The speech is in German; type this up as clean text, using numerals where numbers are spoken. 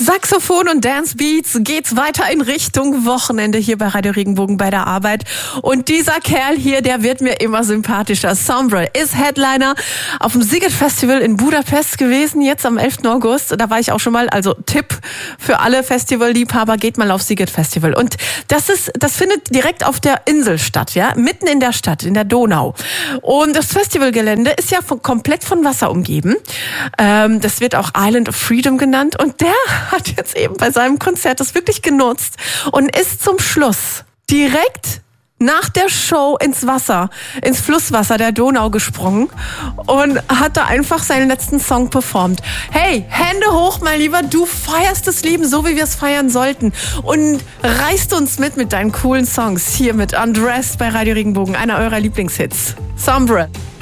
Saxophon und Dance Beats geht's weiter in Richtung Wochenende hier bei Radio Regenbogen bei der Arbeit. Und dieser Kerl hier, der wird mir immer sympathischer. Sombre ist Headliner auf dem Sziget Festival in Budapest gewesen, jetzt am 11. August. Da war ich auch schon mal, also Tipp für alle Festivalliebhaber, geht mal auf Sziget Festival. Und das findet direkt auf der Insel statt, ja, mitten in der Stadt, in der Donau. Und das Festivalgelände ist ja komplett von Wasser umgeben. Das wird auch Island of Freedom genannt. Und der hat jetzt eben bei seinem Konzert das wirklich genutzt und ist zum Schluss direkt nach der Show ins Wasser, ins Flusswasser der Donau gesprungen und hat da einfach seinen letzten Song performt. Hey, Hände hoch, mein Lieber, du feierst das Leben so, wie wir es feiern sollten und reißt uns mit deinen coolen Songs hier mit Undressed bei Radio Regenbogen, einer eurer Lieblingshits. Sombre.